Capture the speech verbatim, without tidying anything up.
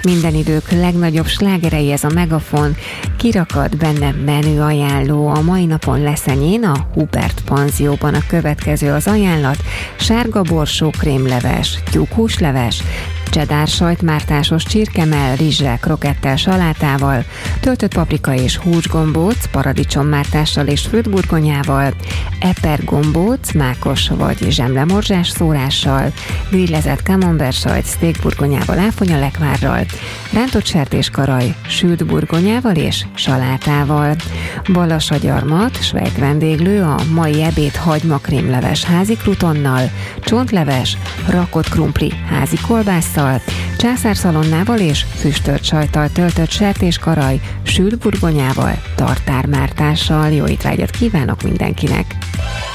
Minden idők legnagyobb slágerei, ez a Megafon. Kirakat benne menü ajánló. A mai napon Leszenyén, a Hubert panzióban a következő az ajánlat: sárga borsó krémleves, tyúkhúsleves, cheddar sajtmártásos csirkemell, rizssel, krokettel, salátával, töltött paprika és húsgombóc, paradicsommártással és főtburgonyával, eper gombóc, mákos vagy zsemlemorzsás szórással, grillezett camembert sajt, steakburgonyával, áfonyalekvárral, rántott sertéskaraj, sült burgonyával és salátával, balassagyarmat, svejt vendéglő, a mai ebéd hagymakrémleves házi krutonnal, csontleves, rakott krumpli házi kolbásszal, császárszalonnával és füstölt sajttal töltött sertéskaraj, sült burgonyával, tartármártással. Jó étvágyat kívánok mindenkinek!